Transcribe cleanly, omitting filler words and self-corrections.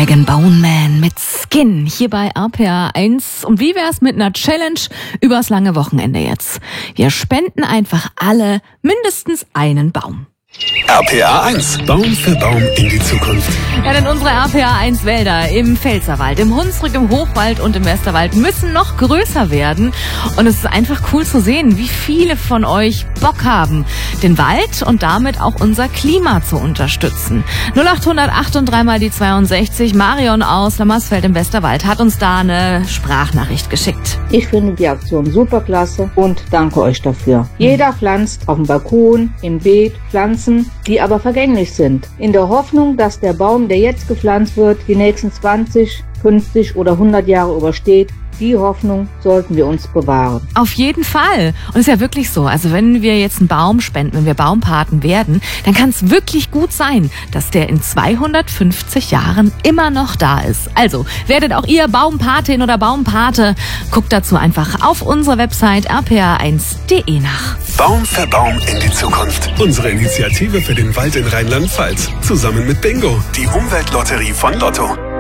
Dragon Bone Man mit Skin hier bei RPA 1. Und wie wär's mit einer Challenge übers lange Wochenende jetzt? Wir spenden einfach alle mindestens einen Baum. RPA 1. Baum für Baum in die Zukunft. Ja, denn unsere RPA 1 Wälder im Pfälzerwald, im Hunsrück, im Hochwald und im Westerwald müssen noch größer werden. Und es ist einfach cool zu sehen, wie viele von euch Bock haben, den Wald und damit auch unser Klima zu unterstützen. 0800 8 3 mal die 62. Marion aus Lammersfeld im Westerwald hat uns da eine Sprachnachricht geschickt. Ich finde die Aktion superklasse und danke euch dafür. Jeder pflanzt auf dem Balkon, im Beet Pflanzen, die aber vergänglich sind. In der Hoffnung, dass der Baum, der jetzt gepflanzt wird, die nächsten 20, 50 oder 100 Jahre übersteht. Die Hoffnung sollten wir uns bewahren. Auf jeden Fall. Und es ist ja wirklich so, also wenn wir jetzt einen Baum spenden, wenn wir Baumpaten werden, dann kann es wirklich gut sein, dass der in 250 Jahren immer noch da ist. Also werdet auch ihr Baumpatin oder Baumpate. Guckt dazu einfach auf unsere Website rpa1.de nach. Baum für Baum in die Zukunft. Unsere Initiative für den Wald in Rheinland-Pfalz. Zusammen mit Bingo, die Umweltlotterie von Lotto.